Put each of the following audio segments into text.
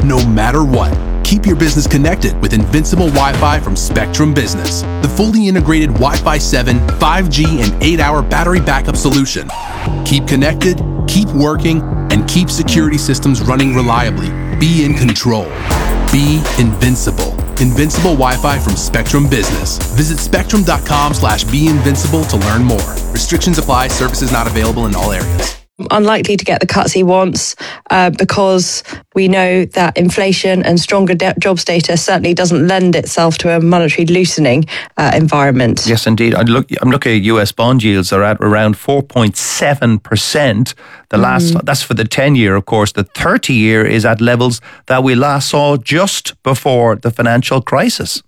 no matter what. Keep your business connected with Invincible Wi-Fi from Spectrum Business, the fully integrated Wi-Fi 7, 5G, and 8-hour battery backup solution. Keep connected, keep working, and keep security systems running reliably. Be in control. Be invincible. Invincible Wi-Fi from Spectrum Business. Visit spectrum.com/beinvincible to learn more. Restrictions apply. Services not available in all areas. Unlikely to get the cuts he wants because we know that inflation and stronger jobs data certainly doesn't lend itself to a monetary loosening environment. Yes, indeed. I'm looking at US bond yields are at around 4.7%. That's for the 10-year, of course. The 30-year is at levels that we last saw just before the financial crisis.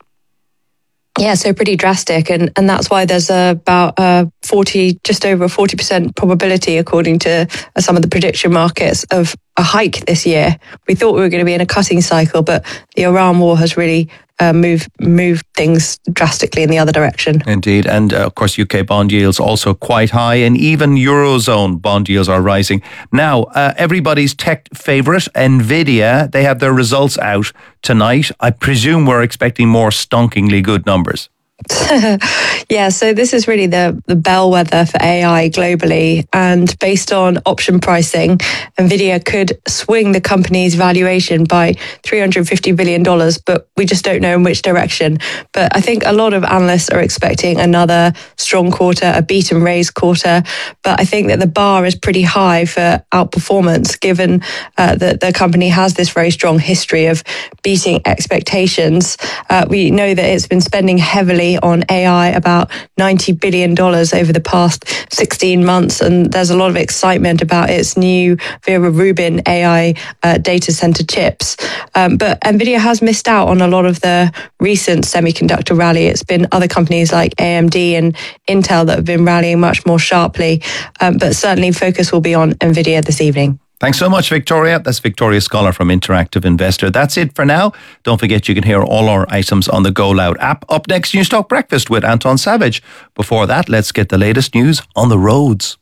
Yeah, so pretty drastic, and that's why there's about just over a 40% probability, according to some of the prediction markets, of a hike this year. We thought we were going to be in a cutting cycle, but the Iran war has really moved things drastically in the other direction. Indeed, and of course UK bond yields also quite high, and even Eurozone bond yields are rising. Now, everybody's tech favourite, Nvidia, they have their results out tonight. I presume we're expecting more stonkingly good numbers. Yeah, so this is really the bellwether for AI globally, and based on option pricing, Nvidia could swing the company's valuation by $350 billion, but we just don't know in which direction. But I think a lot of analysts are expecting another strong quarter, a beat and raise quarter, but I think that the bar is pretty high for outperformance, given that the company has this very strong history of beating expectations. We know that it's been spending heavily on AI, about $90 billion over the past 16 months. And there's a lot of excitement about its new Vera Rubin AI data center chips. But Nvidia has missed out on a lot of the recent semiconductor rally. It's been other companies like AMD and Intel that have been rallying much more sharply. But certainly focus will be on Nvidia this evening. Thanks so much, Victoria. That's Victoria Scholar from Interactive Investor. That's it for now. Don't forget you can hear all our items on the Go Loud app. Up next, News Talk Breakfast with Anton Savage. Before that, let's get the latest news on the roads.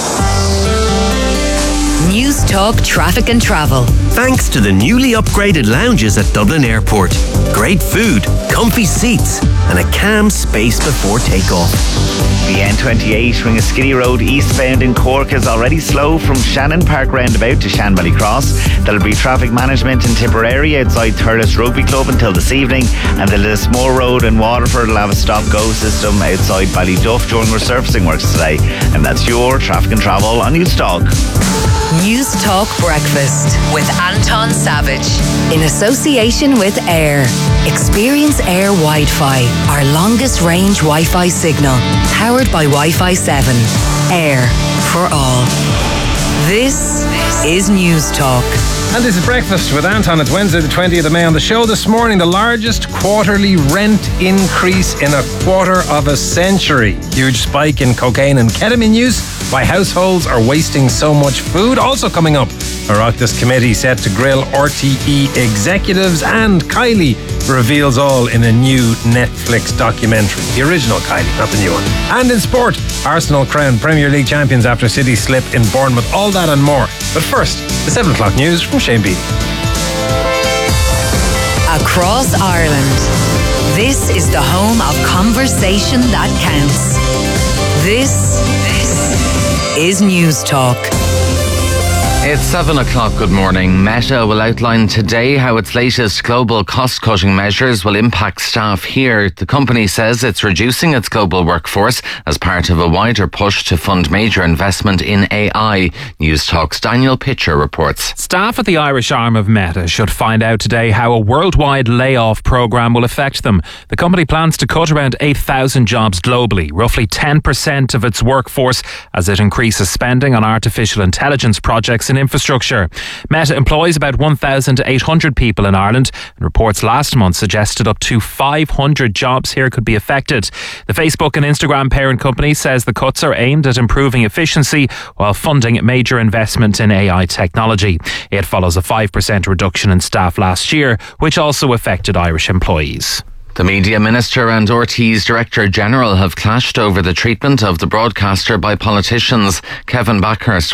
News Talk Traffic and Travel. Thanks to the newly upgraded lounges at Dublin Airport. Great food, comfy seats, and a calm space before takeoff. The N28 Ringaskiddy Road eastbound in Cork is already slow from Shannon Park roundabout to Shanbally Cross. There'll be traffic management in Tipperary outside Thurles Rugby Club until this evening, and the Lismore Road in Waterford will have a stop-go system outside Ballyduff during resurfacing works today. And that's your Traffic and Travel on News Talk. News Talk Breakfast with Anton Savage in association with Air. Experience Air Wi-Fi, our longest range Wi-Fi signal, powered by Wi-Fi 7. Air for all. This is News Talk. And this is Breakfast with Anton. It's Wednesday the 20th of May. On the show this morning, the largest quarterly rent increase in a quarter of a century. Huge spike in cocaine and ketamine use. Why households are wasting so much food. Also coming up, a Oireachtas committee set to grill RTE executives, and Kylie reveals all in a new Netflix documentary. The original Kylie, not the new one. And in sport, Arsenal crowned Premier League champions after City slip in Bournemouth. All that and more. But first, the 7 o'clock news from Shane Beattie. Across Ireland, this is the home of conversation that counts. This is News Talk. It's 7 o'clock. Good morning. Meta will outline today how its latest global cost-cutting measures will impact staff here. The company says it's reducing its global workforce as part of a wider push to fund major investment in AI. News Talk's Daniel Pitcher reports. Staff at the Irish arm of Meta should find out today how a worldwide layoff programme will affect them. The company plans to cut around 8,000 jobs globally, roughly 10% of its workforce, as it increases spending on artificial intelligence projects in infrastructure. Meta employs about 1,800 people in Ireland, and reports last month suggested up to 500 jobs here could be affected. The Facebook and Instagram parent company says the cuts are aimed at improving efficiency while funding major investment in AI technology. It follows a 5% reduction in staff last year, which also affected Irish employees. The Media Minister and RTÉ's Director General have clashed over the treatment of the broadcaster by politicians. Kevin Backhurst